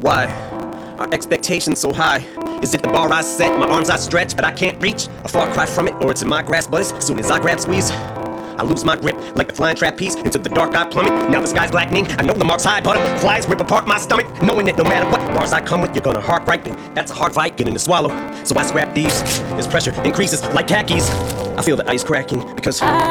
Why are expectations so high? Is it the bar I set, my arms I stretch, but I can't reach? A far cry from it, or it's in my grasp, but as soon as I grab squeeze, I lose my grip like the flying trapeze. Into the dark I plummet, now the sky's blackening. I know the mark's high, butterflies rip apart my stomach, knowing that no matter what bars I come with, you're gonna heart right then. That's a hard fight, getting to swallow. So I scrap these, as pressure increases like khakis. I feel the ice cracking, because